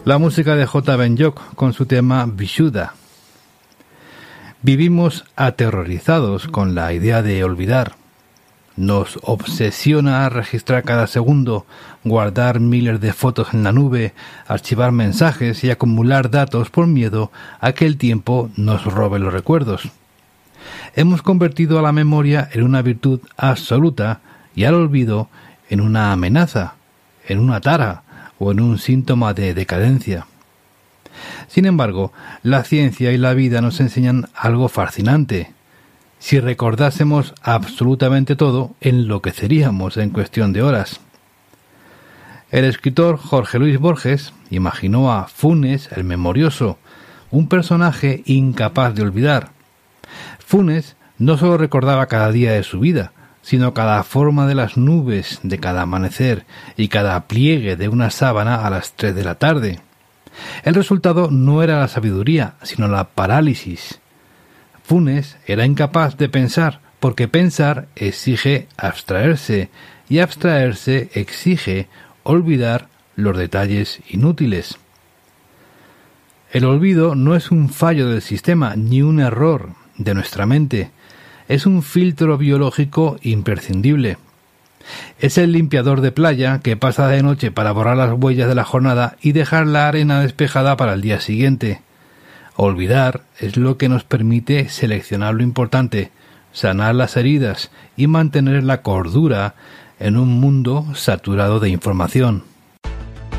La música de J. Ben Jock con su tema Vishuddha. Vivimos aterrorizados con la idea de olvidar. Nos obsesiona registrar cada segundo, guardar miles de fotos en la nube, archivar mensajes y acumular datos por miedo a que el tiempo nos robe los recuerdos. Hemos convertido a la memoria en una virtud absoluta y al olvido en una amenaza, en una tara o en un síntoma de decadencia. Sin embargo, la ciencia y la vida nos enseñan algo fascinante. Si recordásemos absolutamente todo, enloqueceríamos en cuestión de horas. El escritor Jorge Luis Borges imaginó a Funes el Memorioso, un personaje incapaz de olvidar. Funes no solo recordaba cada día de su vida, sino cada forma de las nubes de cada amanecer y cada pliegue de una sábana a las 3 de la tarde. El resultado no era la sabiduría, sino la parálisis. Funes era incapaz de pensar, porque pensar exige abstraerse, y abstraerse exige olvidar los detalles inútiles. El olvido no es un fallo del sistema, ni un error de nuestra mente. Es un filtro biológico imprescindible. Es el limpiador de playa que pasa de noche para borrar las huellas de la jornada y dejar la arena despejada para el día siguiente. Olvidar es lo que nos permite seleccionar lo importante, sanar las heridas y mantener la cordura en un mundo saturado de información.